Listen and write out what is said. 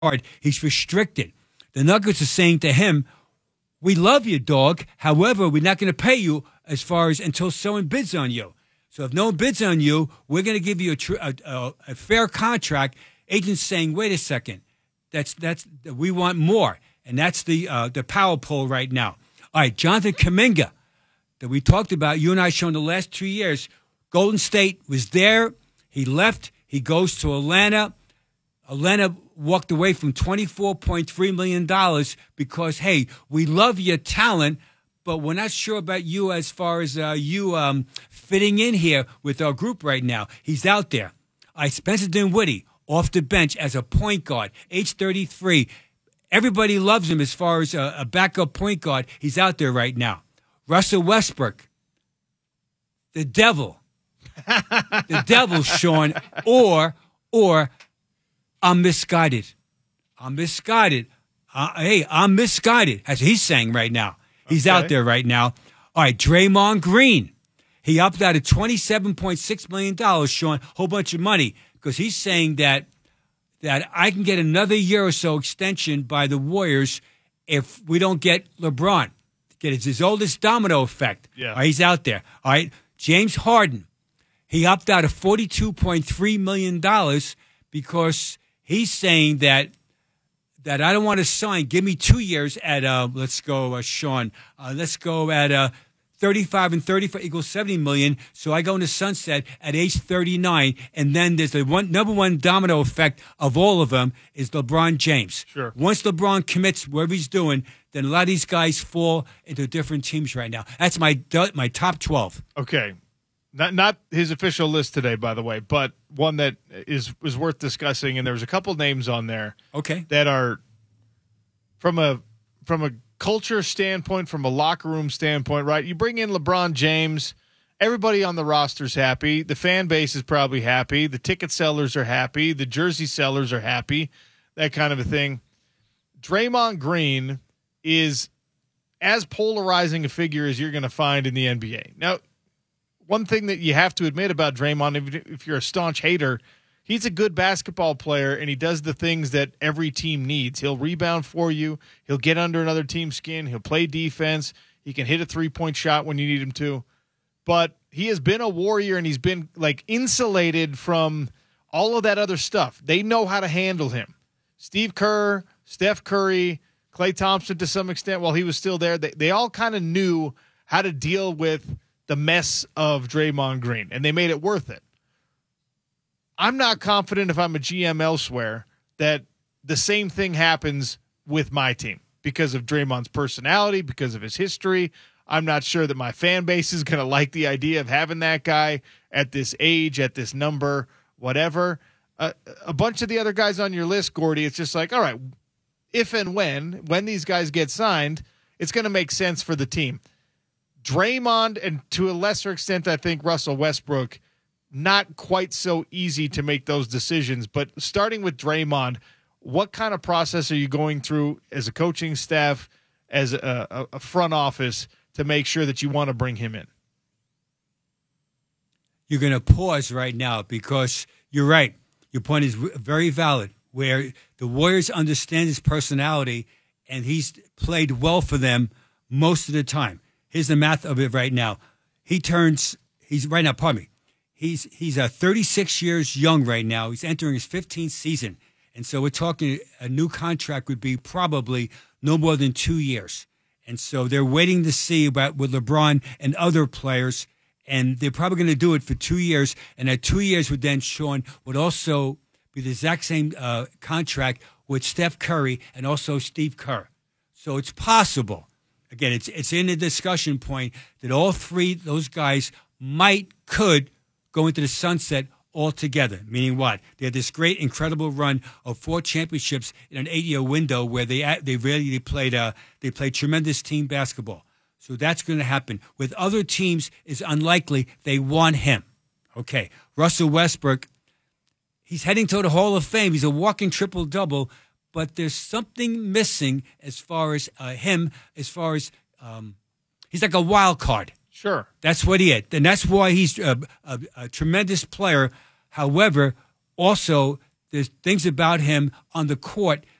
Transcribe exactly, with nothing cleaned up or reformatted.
hard. He's restricted. The Nuggets are saying to him, we love you, dog. However, we're not going to pay you as far as until someone bids on you. So if no one bids on you, we're going to give you a, tr- a, a, a fair contract. Agents saying, wait a second, that's that's we want more. And that's the uh, the power pull right now. All right, Jonathan Kuminga that we talked about, you and I shown the last two years. Golden State was there. He left. He goes to Atlanta. Atlanta walked away from twenty-four point three million dollars because, hey, we love your talent, but we're not sure about you as far as uh, you um, fitting in here with our group right now. He's out there. I Spencer Dinwiddie off the bench as a point guard, age thirty-three. Everybody loves him as far as a, a backup point guard. He's out there right now. Russell Westbrook, the devil. The devil, Sean, or or I'm misguided. I'm misguided. Uh, hey, I'm misguided, as he's saying right now. He's okay. Out there right now. All right, Draymond Green. He opted out of twenty-seven point six million dollars, Sean, whole bunch of money, because he's saying that that I can get another year or so extension by the Warriors if we don't get LeBron. Get his, his oldest domino effect. Yeah. All right, he's out there. All right, James Harden. He opted out of forty-two point three million dollars because he's saying that that I don't want to sign. Give me two years at, uh, let's go, uh, Sean, uh, let's go at uh, thirty-five and thirty-five equals seventy million dollars. So I go into sunset at age thirty-nine. And then there's the one number one domino effect of all of them is LeBron James. Sure. Once LeBron commits whatever he's doing, then a lot of these guys fall into different teams right now. That's my my top twelve. Okay. Not not his official list today, by the way, but one that is is worth discussing. And there's a couple names on there, okay, that are from a from a culture standpoint, from a locker room standpoint, right? You bring in LeBron James, everybody on the roster's happy. The fan base is probably happy. The ticket sellers are happy. The jersey sellers are happy. That kind of a thing. Draymond Green is as polarizing a figure as you're going to find in the N B A. Now, one thing that you have to admit about Draymond, if, if you're a staunch hater, he's a good basketball player, and he does the things that every team needs. He'll rebound for you. He'll get under another team's skin. He'll play defense. He can hit a three-point shot when you need him to. But he has been a warrior, and he's been, like, insulated from all of that other stuff. They know how to handle him. Steve Kerr, Steph Curry, Klay Thompson to some extent, while he was still there, they, they all kind of knew how to deal with the mess of Draymond Green, and they made it worth it. I'm not confident if I'm a G M elsewhere that the same thing happens with my team because of Draymond's personality, because of his history. I'm not sure that my fan base is going to like the idea of having that guy at this age, at this number, whatever. Uh, a bunch of the other guys on your list, Gordy, it's just like, all right, if and when, when these guys get signed, it's going to make sense for the team. Draymond, and to a lesser extent, I think Russell Westbrook, not quite so easy to make those decisions. But starting with Draymond, what kind of process are you going through as a coaching staff, as a, a front office, to make sure that you want to bring him in? You're going to pause right now because you're right. Your point is very valid, where the Warriors understand his personality, and he's played well for them most of the time. Here's the math of it right now. He turns, he's right now, pardon me. He's he's uh, thirty-six years young right now. He's entering his fifteenth season. And so we're talking a new contract would be probably no more than two years. And so they're waiting to see about with LeBron and other players. And they're probably going to do it for two years. And that two years would then, Sean, would also be the exact same uh, contract with Steph Curry and also Steve Kerr. So it's possible. Again, it's it's in the discussion point that all three those guys might, could go into the sunset altogether. Meaning what? They had this great, incredible run of four championships in an eight-year window where they they really played uh, they played tremendous team basketball. So that's going to happen. With other teams, it's unlikely they want him. Okay, Russell Westbrook, he's heading to the Hall of Fame. He's a walking triple-double. But there's something missing as far as uh, him, as far as um, he's like a wild card. Sure. That's what he is. And that's why he's a, a, a tremendous player. However, also there's things about him on the court